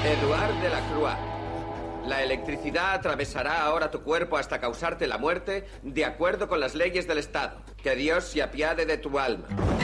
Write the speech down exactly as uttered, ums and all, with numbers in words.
Eduard de la Croix. La electricidad atravesará ahora tu cuerpo hasta causarte la muerte de acuerdo con las leyes del Estado. Que Dios se apiade de tu alma.